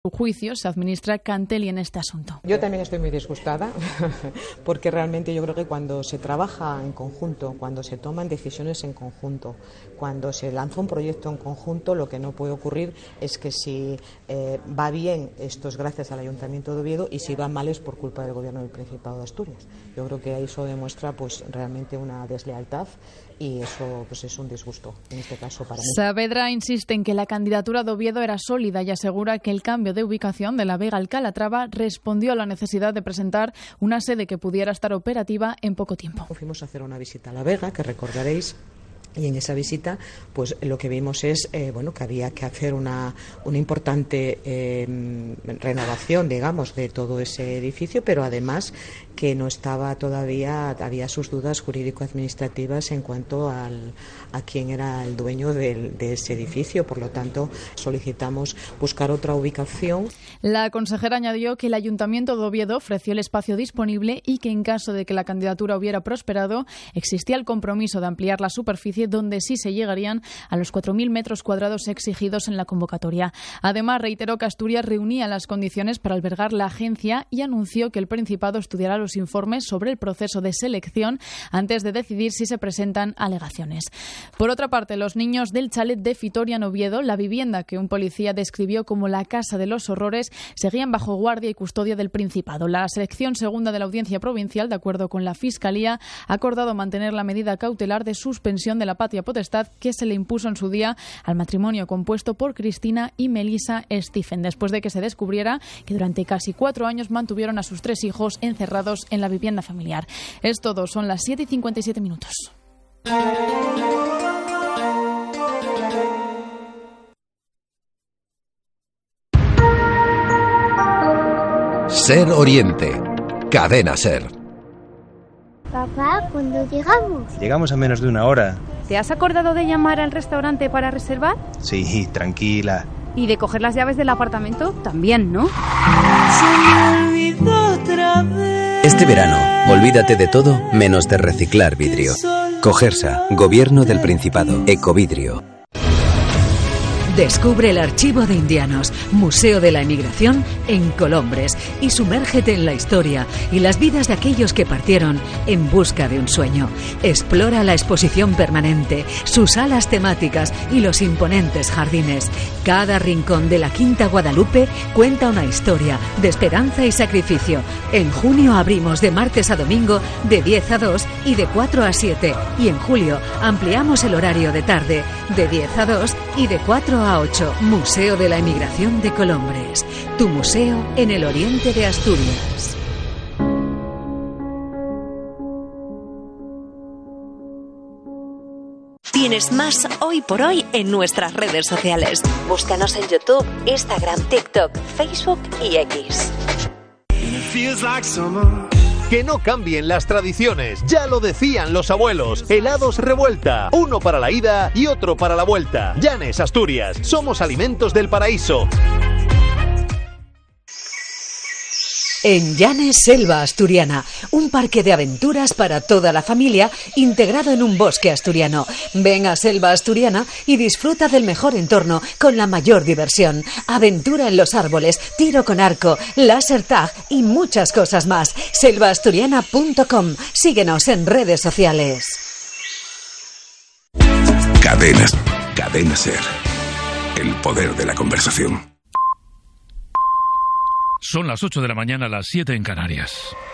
juicio se administra Canteli en este asunto. Yo también estoy muy disgustada porque realmente yo creo que cuando se trabaja en conjunto, cuando se toman decisiones en conjunto, cuando se lanza un proyecto en conjunto, lo que no puede ocurrir es que si va bien esto es gracias al Ayuntamiento de Oviedo y si va mal es por culpa del Gobierno del Principado de Asturias. Yo creo que eso demuestra pues realmente una deslealtad y eso pues es un disgusto en este caso para mí. Saavedra insiste en que la candidatura de Oviedo era sólida y asegura que el cambio de ubicación de La Vega al Calatrava respondió a la necesidad de presentar una sede que pudiera estar operativa en poco tiempo. Fuimos a hacer una visita a La Vega, que recordaréis. Y en esa visita, pues lo que vimos es que había que hacer una importante renovación, digamos, de todo ese edificio, pero además que no estaba todavía, había sus dudas jurídico-administrativas en cuanto a quién era el dueño de ese edificio. Por lo tanto, solicitamos buscar otra ubicación. La consejera añadió que el Ayuntamiento de Oviedo ofreció el espacio disponible y que en caso de que la candidatura hubiera prosperado, existía el compromiso de ampliar la superficie donde sí se llegarían a los 4.000 metros cuadrados exigidos en la convocatoria. Además, reiteró que Asturias reunía las condiciones para albergar la agencia y anunció que el Principado estudiará los informes sobre el proceso de selección antes de decidir si se presentan alegaciones. Por otra parte, los niños del chalet de Fitoria en Oviedo, la vivienda que un policía describió como la casa de los horrores, seguían bajo guardia y custodia del Principado. La sección segunda de la Audiencia Provincial, de acuerdo con la Fiscalía, ha acordado mantener la medida cautelar de suspensión de la patria potestad que se le impuso en su día al matrimonio compuesto por Cristina y Melissa Stephen, después de que se descubriera que durante casi 4 años mantuvieron a sus 3 hijos encerrados en la vivienda familiar. Es todo, son las 7:57 minutos. Ser Oriente, Cadena Ser. Papá, ¿cuándo llegamos? Llegamos a menos de 1 hora. ¿Te has acordado de llamar al restaurante para reservar? Sí, tranquila. ¿Y de coger las llaves del apartamento? También, ¿no? Este verano, olvídate de todo menos de reciclar vidrio. Cogersa, Gobierno del Principado, Ecovidrio. Descubre el Archivo de Indianos, Museo de la Emigración en Colombres y sumérgete en la historia y las vidas de aquellos que partieron en busca de un sueño. Explora la exposición permanente, sus salas temáticas y los imponentes jardines. Cada rincón de la Quinta Guadalupe cuenta una historia de esperanza y sacrificio. En junio abrimos de martes a domingo de 10 a 2 y de 4 a 7. Y en julio ampliamos el horario de tarde de 10 a 2 y de 4 a 8. Museo de la Emigración de Colombres. Tu museo en el oriente de Asturias. Tienes más Hoy por Hoy en nuestras redes sociales. Búscanos en YouTube, Instagram, TikTok, Facebook y X. Que no cambien las tradiciones, ya lo decían los abuelos. Helados Revuelta, uno para la ida y otro para la vuelta. Llanes, Asturias, somos alimentos del paraíso. En Llanes, Selva Asturiana, un parque de aventuras para toda la familia integrado en un bosque asturiano. Ven a Selva Asturiana y disfruta del mejor entorno con la mayor diversión. Aventura en los árboles, tiro con arco, láser tag y muchas cosas más. selvaasturiana.com. Síguenos en redes sociales. Cadena Ser. El poder de la conversación. Son las 8 de la mañana, las 7 en Canarias.